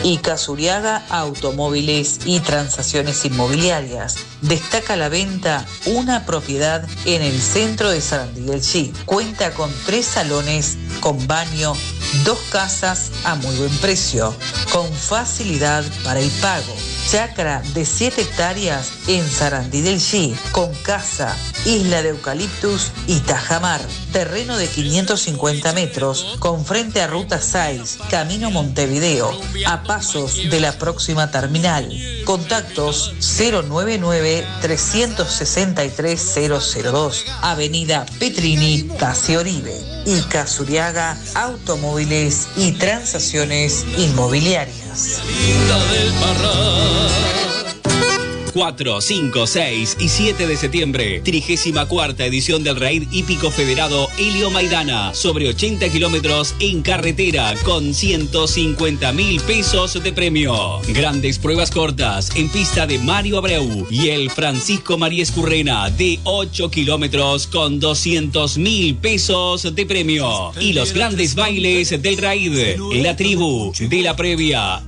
Ica Zuriaga Automóviles y Transacciones Inmobiliarias. Destaca la venta una propiedad en el centro de Sarandí del Chi. Cuenta con 3 salones con baño, 2 casas a muy buen precio, con facilidad para el pago. Chacra de 7 hectáreas en Sarandí del Chi, con casa, isla de eucaliptus y tajamar. Terreno de 550 metros, con frente a Ruta 6, Camino Montevideo, a pasos de la próxima terminal. Contactos 099-363-002, Avenida Petrini, Casi Oribe. Ica Zuriaga Automóviles y Transacciones Inmobiliarias. 4, 5, 6 y 7 de septiembre, 34ª edición del Raid Hípico Federado Helio Maidana, sobre 80 kilómetros en carretera, con 150.000 pesos de premio. Grandes pruebas cortas en pista de Mario Abreu y el Francisco María Escurrena de 8 kilómetros con 200.000 pesos de premio. Y los grandes bailes del Raid, la tribu de la previa